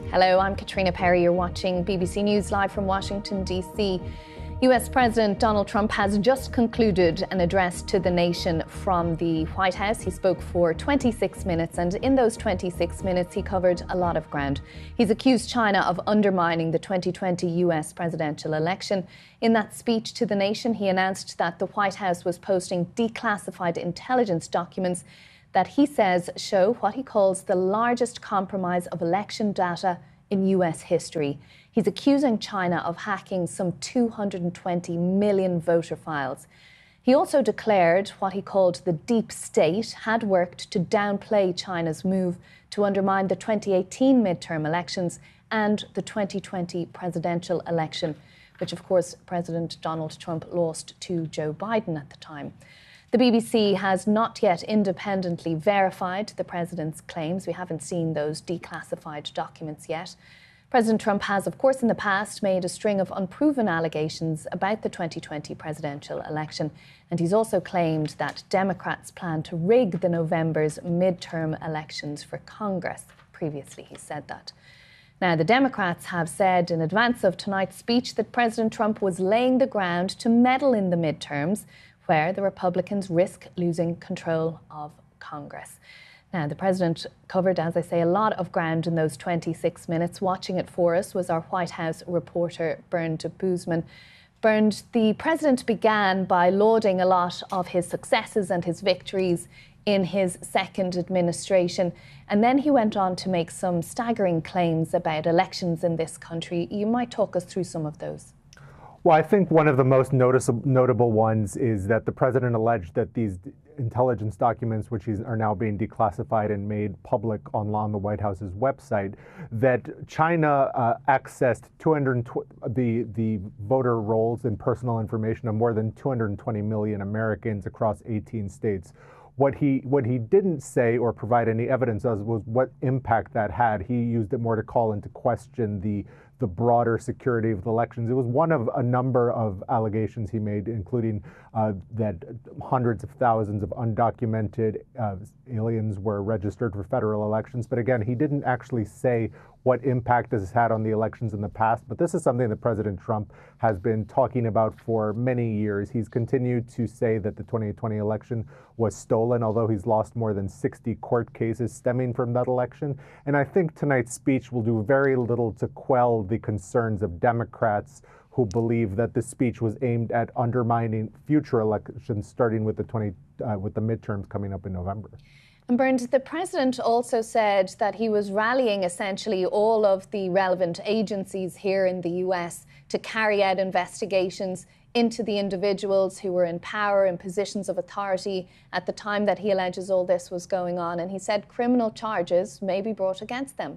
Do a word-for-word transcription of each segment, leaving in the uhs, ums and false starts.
Hello, I'm Katrina Perry. You're watching B B C News live from Washington, D C. U S President Donald Trump has just concluded an address to the nation from the White House. He spoke for twenty-six minutes, and in those twenty-six minutes, he covered a lot of ground. He's accused China of undermining the twenty twenty U S presidential election. In that speech to the nation, he announced that the White House was posting declassified intelligence documents that he says show what he calls the largest compromise of election data in U S history. He's accusing China of hacking some two hundred twenty million voter files. He also declared what he called the deep state had worked to downplay China's move to undermine the twenty eighteen midterm elections and the twenty twenty presidential election, which of course President Donald Trump lost to Joe Biden at the time. The B B C has not yet independently verified the president's claims. We haven't seen those declassified documents yet. President Trump has, of course, in the past made a string of unproven allegations about the twenty twenty presidential election. And he's also claimed that Democrats plan to rig the November's midterm elections for Congress. Previously, he said that. Now, the Democrats have said in advance of tonight's speech that President Trump was laying the ground to meddle in the midterms, where the Republicans risk losing control of Congress. Now, the president covered, as I say, a lot of ground in those twenty-six minutes. Watching it for us was our White House reporter, Bernd Boozman. Bernd, the president began by lauding a lot of his successes and his victories in his second administration. And then he went on to make some staggering claims about elections in this country. You might talk us through some of those. Well, I think one of the most noticeable, notable ones is that the president alleged that these intelligence documents, which are now being declassified and made public on, on the White House's website, that China uh, accessed two hundred the the voter rolls and personal information of more than two hundred twenty million Americans across eighteen states. What he what he didn't say or provide any evidence of was what impact that had. He used it more to call into question the the broader security of the elections. It was one of a number of allegations he made, including uh, that hundreds of thousands of undocumented uh, aliens were registered for federal elections. But again, he didn't actually say what impact this has had on the elections in the past. But this is something that President Trump has been talking about for many years. He's continued to say that the twenty twenty election was stolen, although he's lost more than sixty court cases stemming from that election. And I think tonight's speech will do very little to quell the concerns of Democrats who believe that the speech was aimed at undermining future elections, starting with the twenty uh, with the midterms coming up in November. And Bernd, the president also said that he was rallying essentially all of the relevant agencies here in the U S to carry out investigations into the individuals who were in power and positions of authority at the time that he alleges all this was going on. And he said criminal charges may be brought against them.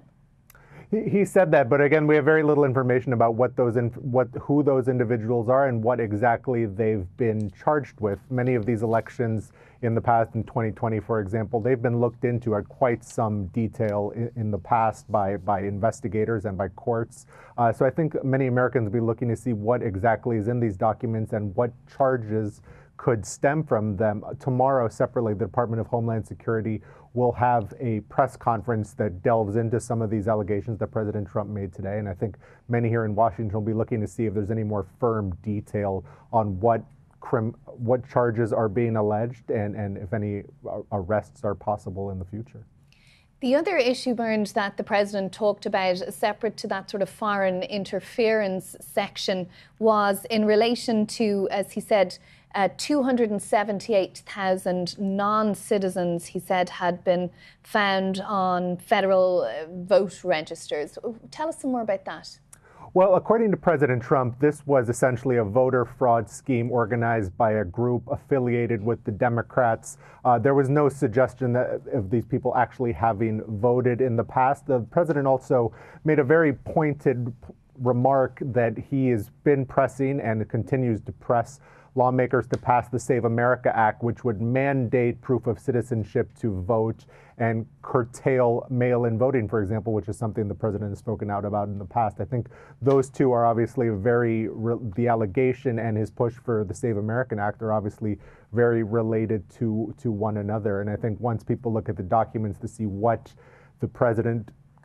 He said that, but again, we have very little information about what those, in, what, who those individuals are and what exactly they've been charged with. Many of these elections in the past, in twenty twenty, for example, they've been looked into at quite some detail in, in the past by, by investigators and by courts. Uh, so I think many Americans will be looking to see what exactly is in these documents and what charges could stem from them. Tomorrow, separately, the Department of Homeland Security will have a press conference that delves into some of these allegations that President Trump made today. And I think many here in Washington will be looking to see if there's any more firm detail on what crim what charges are being alleged and, and if any arrests are possible in the future. The other issue, Bernd, that the president talked about, separate to that sort of foreign interference section, was in relation to, as he said, uh, two hundred seventy-eight thousand non-citizens, he said, had been found on federal vote registers. Tell us some more about that. Well, according to President Trump, this was essentially a voter fraud scheme organized by a group affiliated with the Democrats. Uh, there was no suggestion that of these people actually having voted in the past. The president also made a very pointed remark that he has been pressing and continues to press lawmakers to pass the Save America Act, which would mandate proof of citizenship to vote and curtail mail-in voting, for example, which is something the president has spoken out about in the past. I think those two are obviously very, the allegation and his push for the Save American Act are obviously very related to, to one another. And I think once people look at the documents to see what the president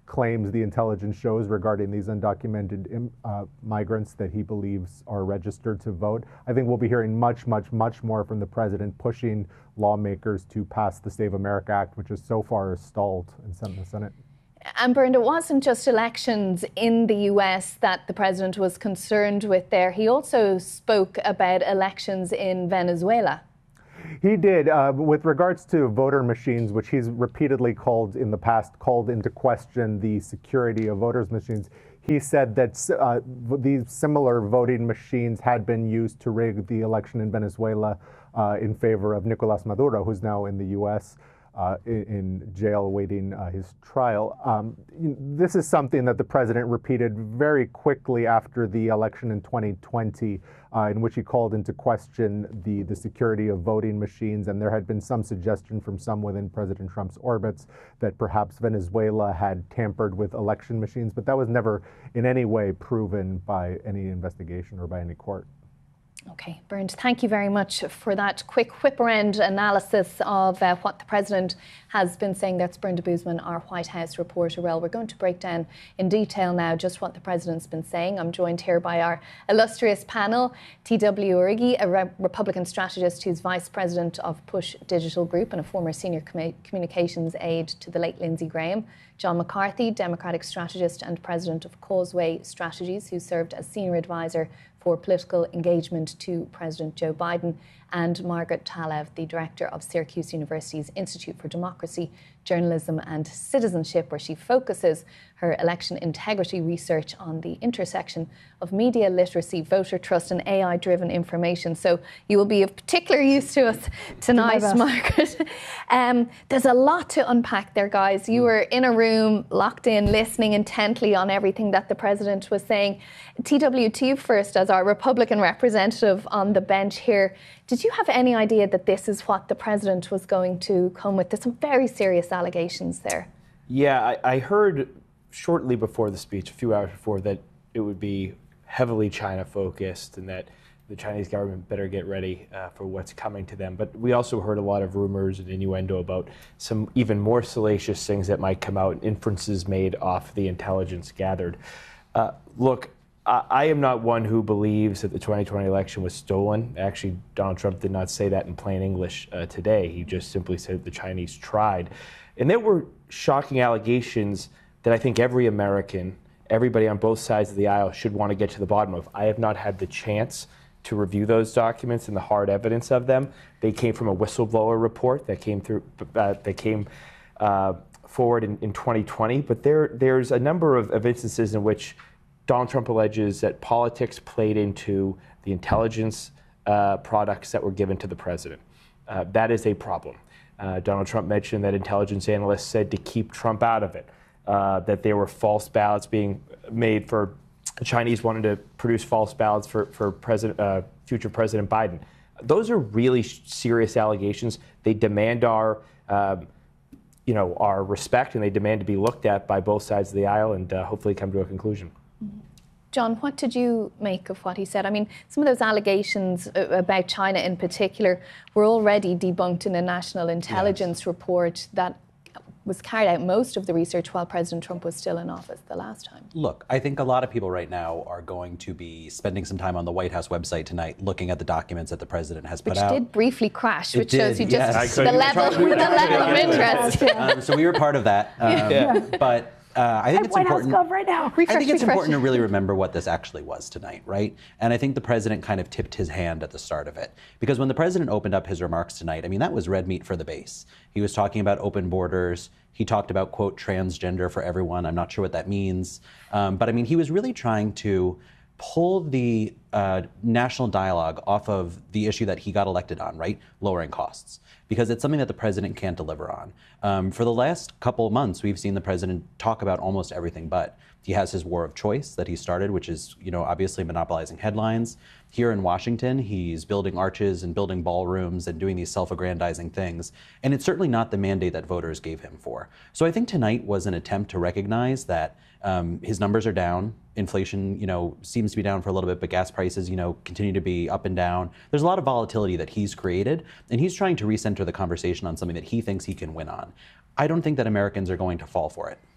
claims the intelligence shows regarding these undocumented uh, migrants that he believes are registered to vote. I think we'll be hearing much, much, much more from the president pushing lawmakers to pass the Save America Act, which is so far stalled in the Senate. And Bernd, it wasn't just elections in the U S that the president was concerned with there. He also spoke about elections in Venezuela. He did. Uh, with regards to voter machines, which he's repeatedly called in the past, called into question the security of voters' machines, he said that uh, these similar voting machines had been used to rig the election in Venezuela uh, in favor of Nicolas Maduro, who's now in the U S Uh, in, in jail awaiting uh, his trial. Um, this is something that the president repeated very quickly after the election in twenty twenty, uh, in which he called into question the, the security of voting machines. And there had been some suggestion from some within President Trump's orbits that perhaps Venezuela had tampered with election machines, but that was never in any way proven by any investigation or by any court. Okay, Bernd, thank you very much for that quick whip-around analysis of uh, what the president has been saying. That's Bernd Debusmann, our White House reporter. Well, we're going to break down in detail now just what the president's been saying. I'm joined here by our illustrious panel, T W Origi, a re- Republican strategist who's vice president of Push Digital Group and a former senior com- communications aide to the late Lindsey Graham. John McCarthy, Democratic strategist and president of Causeway Strategies, who served as senior advisor for political engagement to President Joe Biden, and Margaret Talev, the director of Syracuse University's Institute for Democracy, Journalism and Citizenship, where she focuses her election integrity research on the intersection of media literacy, voter trust and A I-driven information. So you will be of particular use to us tonight, Margaret. um, there's a lot to unpack there, guys. You were in a room, locked in, listening intently on everything that the president was saying. T W, to you first, as our Republican representative on the bench here. Did you have any idea that this is what the president was going to come with? There's some very serious allegations there. Yeah, I, I heard shortly before the speech, a few hours before, that it would be heavily China-focused and that the Chinese government better get ready uh, for what's coming to them. But we also heard a lot of rumors and innuendo about some even more salacious things that might come out, and inferences made off the intelligence gathered. Uh, look, I, I am not one who believes that the twenty twenty election was stolen. Actually, Donald Trump did not say that in plain English uh, today. He just simply said the Chinese tried. And there were shocking allegations that I think every American, everybody on both sides of the aisle should want to get to the bottom of. I have not had the chance to review those documents and the hard evidence of them. They came from a whistleblower report that came through, uh, that came uh, forward in, in twenty twenty. But there, there's a number of, of instances in which Donald Trump alleges that politics played into the intelligence uh, products that were given to the president. Uh, that is a problem. Uh, Donald Trump mentioned that intelligence analysts said to keep Trump out of it, uh, that there were false ballots being made for, the Chinese wanted to produce false ballots for, for President, uh, future President Biden. Those are really serious allegations. They demand our, uh, you know, our respect, and they demand to be looked at by both sides of the aisle and uh, hopefully come to a conclusion. John, what did you make of what he said? I mean, some of those allegations about China in particular were already debunked in a national intelligence yes. report that was carried out most of the research while President Trump was still in office the last time. Look, I think a lot of people right now are going to be spending some time on the White House website tonight looking at the documents that the president has put which out. Which did briefly crash, it which did, shows you just yes. the level, the level of interest. Um, so we were part of that. Um, yeah. But Uh, I think it's White important. House Gov right now. Refresh, I think it's refresh. important to really remember what this actually was tonight, right? And I think the president kind of tipped his hand at the start of it, because when the president opened up his remarks tonight, I mean, that was red meat for the base. He was talking about open borders. He talked about, quote, transgender for everyone. I'm not sure what that means, um, but I mean, he was really trying to pull the uh, national dialogue off of the issue that he got elected on, right? Lowering costs, because it's something that the president can't deliver on. Um, for the last couple of months, we've seen the president talk about almost everything, but he has his war of choice that he started, which is, you know, obviously monopolizing headlines. Here in Washington, he's building arches and building ballrooms and doing these self-aggrandizing things. And it's certainly not the mandate that voters gave him for. So I think tonight was an attempt to recognize that um, his numbers are down. Inflation, you know, seems to be down for a little bit, but gas prices, you know, continue to be up and down. There's a lot of volatility that he's created, and he's trying to recenter the conversation on something that he thinks he can win on. I don't think that Americans are going to fall for it.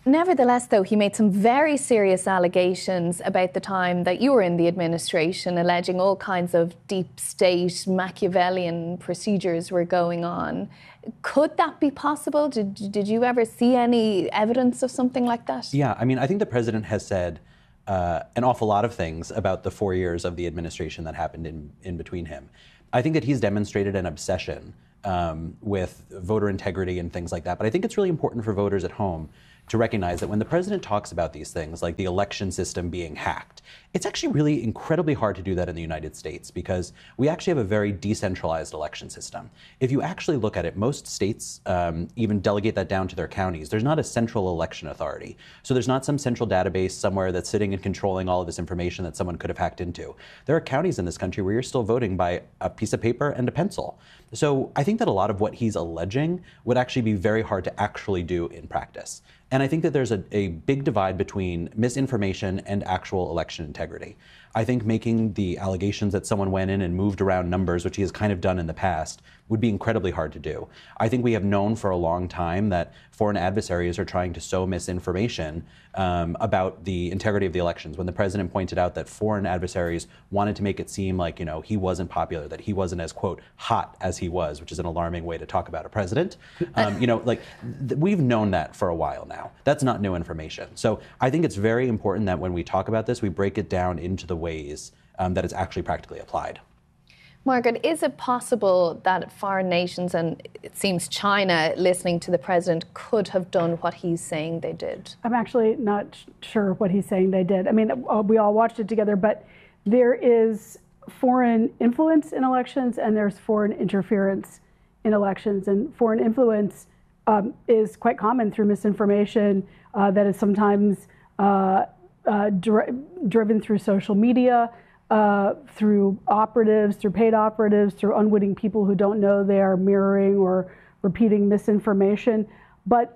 Nevertheless, though, he made some very serious allegations about the time that you were in the administration, alleging all kinds of deep state Machiavellian procedures were going on. Could that be possible? Did, did you ever see any evidence of something like that? Yeah, I mean, I think the president has said uh, an awful lot of things about the four years of the administration that happened in, in between him. I think that he's demonstrated an obsession um, with voter integrity and things like that. But I think it's really important for voters at home to recognize that when the president talks about these things, like the election system being hacked, it's actually really incredibly hard to do that in the United States because we actually have a very decentralized election system. If you actually look at it, most states um, even delegate that down to their counties. There's not a central election authority. So there's not some central database somewhere that's sitting and controlling all of this information that someone could have hacked into. There are counties in this country where you're still voting by a piece of paper and a pencil. So I think that a lot of what he's alleging would actually be very hard to actually do in practice. And I think that there's a, a big divide between misinformation and actual election integrity. I think making the allegations that someone went in and moved around numbers, which he has kind of done in the past, would be incredibly hard to do. I think we have known for a long time that foreign adversaries are trying to sow misinformation um, about the integrity of the elections. When the president pointed out that foreign adversaries wanted to make it seem like, you know, he wasn't popular, that he wasn't as, quote, hot as he was, which is an alarming way to talk about a president. Um, you know, like, th- we've known that for a while now. That's not new information. So I think it's very important that when we talk about this, we break it down into the ways um, that it's actually practically applied. Margaret, is it possible that foreign nations, and it seems China, listening to the president, could have done what he's saying they did? I'm actually not sure what he's saying they did. I mean, we all watched it together, but there is foreign influence in elections and there's foreign interference in elections. And foreign influence um, is quite common through misinformation uh, that is sometimes uh, uh, dri- driven through social media, Uh, through operatives, through paid operatives, through unwitting people who don't know they are mirroring or repeating misinformation. But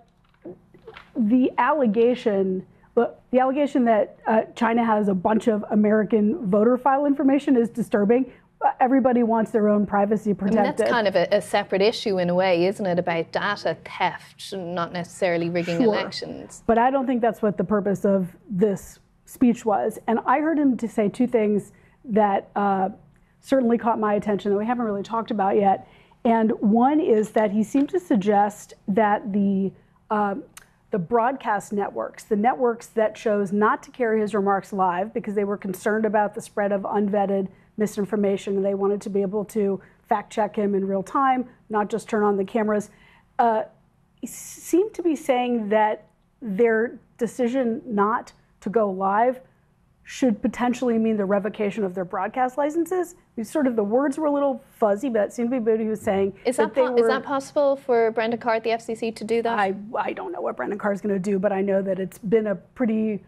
the allegation, the allegation that uh, China has a bunch of American voter file information is disturbing. Everybody wants their own privacy protected. I mean, that's kind of a, a separate issue in a way, isn't it, about data theft, not necessarily rigging Sure. elections. But I don't think that's what the purpose of this speech was. And I heard him to say two things that uh, certainly caught my attention that we haven't really talked about yet. And one is that he seemed to suggest that the uh, the broadcast networks, the networks that chose not to carry his remarks live because they were concerned about the spread of unvetted misinformation and they wanted to be able to fact check him in real time, not just turn on the cameras, uh, he seemed to be saying that their decision not to go live should potentially mean the revocation of their broadcast licenses. Sort of the words were a little fuzzy, but it seemed to be what he was saying. Is that, that, they po- were, is that possible for Brendan Carr at the F C C to do that? I, I don't know what Brendan Carr is going to do, but I know that it's been a pretty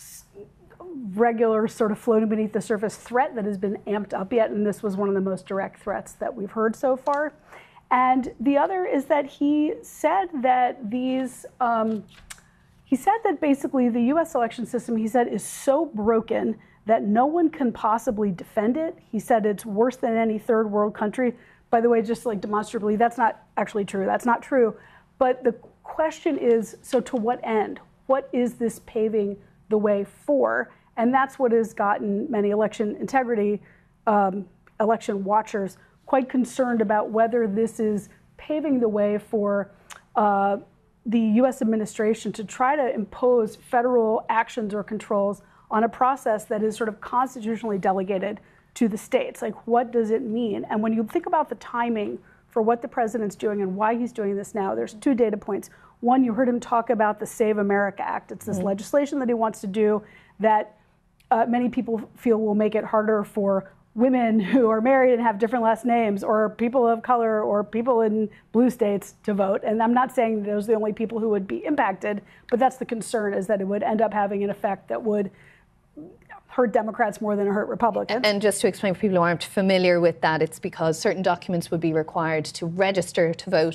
regular sort of floating beneath the surface threat that has been amped up yet, and this was one of the most direct threats that we've heard so far. And the other is that he said that these... Um, He said that basically the U S election system, he said, is so broken that no one can possibly defend it. He said it's worse than any third world country. By the way, just like demonstrably, that's not actually true. That's not true. But the question is, so to what end? What is this paving the way for? And that's what has gotten many election integrity, um, election watchers quite concerned about whether this is paving the way for uh, the U S administration to try to impose federal actions or controls on a process that is sort of constitutionally delegated to the states. Like, what does it mean? And when you think about the timing for what the president's doing and why he's doing this now, there's two data points. One, you heard him talk about the Save America Act. It's this mm-hmm. legislation that he wants to do that uh, many people feel will make it harder for women who are married and have different last names, or people of color, or people in blue states to vote. And I'm not saying those are the only people who would be impacted, but that's the concern, is that it would end up having an effect that would hurt Democrats more than it hurt Republicans. And just to explain for people who aren't familiar with that, it's because certain documents would be required to register to vote.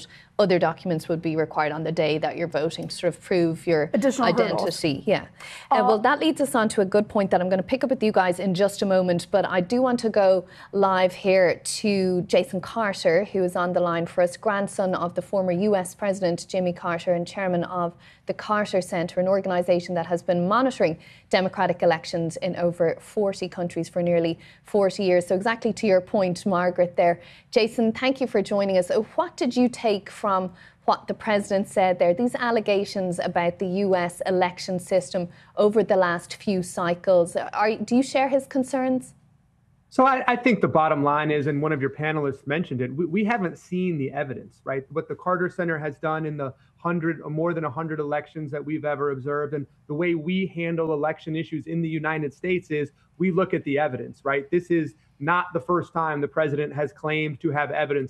other documents would be required on the day that you're voting to sort of prove your Additional identity. hurdles. Yeah. Uh, well, that leads us on to a good point that I'm going to pick up with you guys in just a moment. But I do want to go live here to Jason Carter, who is on the line for us, grandson of the former U S President Jimmy Carter and chairman of the Carter Center, an organization that has been monitoring democratic elections in over forty countries for nearly forty years. So exactly to your point, Margaret, there. Jason, thank you for joining us. What did you take from what the president said there, these allegations about the U S election system over the last few cycles? Are, do you share his concerns? So I, I think the bottom line is, and one of your panelists mentioned it, we, we haven't seen the evidence, right? What the Carter Center has done in the hundred or more than one hundred elections that we've ever observed, and the way we handle election issues in the United States is we look at the evidence, right? This is not the first time the president has claimed to have evidence